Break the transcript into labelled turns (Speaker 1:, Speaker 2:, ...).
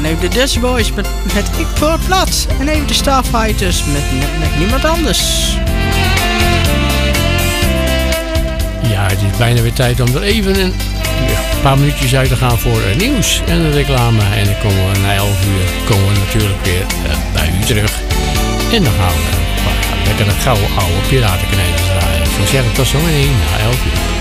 Speaker 1: dan even de Dutch Boys met Ik voor het Plat. En even de Starfighters met niemand anders.
Speaker 2: Ja, het is bijna weer tijd om er even een paar minuutjes uit te gaan voor het nieuws en de reclame. En dan komen we na 11 uur komen we natuurlijk weer bij u terug. En dan gaan we lekker dat gouden oude piratenknijpers draaien. Ik zou zeggen, tot zo meteen na 11 uur.